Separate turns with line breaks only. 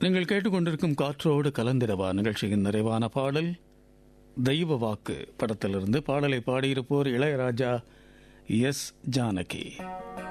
நீங்கள் கேட்டுக்கொண்டிருக்கும் காற்றோடு கலந்திரவா நிகழ்ச்சியின் நிறைவான பாடல் தெய்வ வாக்கு படத்திலிருந்து. பாடலை பாடியிருப்போர் இளையராஜா, எஸ். ஜானகி.